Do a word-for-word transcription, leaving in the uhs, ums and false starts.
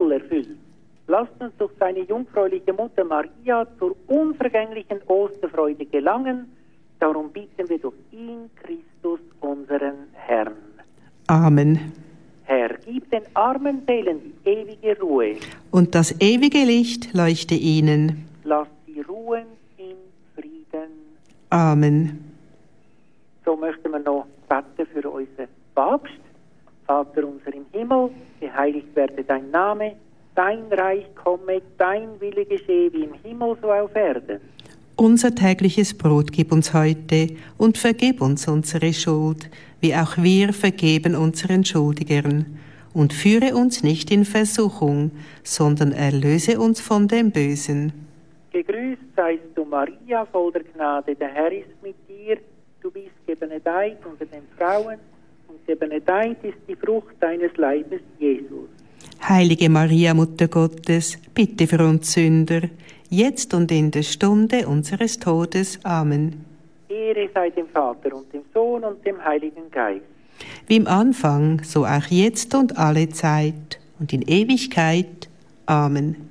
voll erfüllt. Lasst uns durch seine jungfräuliche Mutter Maria zur unvergänglichen Osterfreude gelangen. Darum bitten wir durch ihn, Christus, unseren Herrn. Amen. Herr, gib den armen Seelen die ewige Ruhe. Und das ewige Licht leuchte ihnen. Lass sie ruhen in Frieden. Amen. So möchten wir noch beten für unseren Papst. Vater unser im Himmel, geheiligt werde dein Name, dein Reich komme, dein Wille geschehe wie im Himmel so auf Erden. Unser tägliches Brot gib uns heute und vergib uns unsere Schuld, wie auch wir vergeben unseren Schuldigern. Und führe uns nicht in Versuchung, sondern erlöse uns von dem Bösen. Gegrüßt seist du, Maria, voll der Gnade, der Herr ist mit dir. Du bist gebenedeit unter den Frauen, und gebenedeit ist die Frucht deines Leibes, Jesus. Heilige Maria, Mutter Gottes, bitte für uns Sünder, jetzt und in der Stunde unseres Todes. Amen. Ehre sei dem Vater und dem Sohn und dem Heiligen Geist. Wie im Anfang, so auch jetzt und alle Zeit und in Ewigkeit. Amen.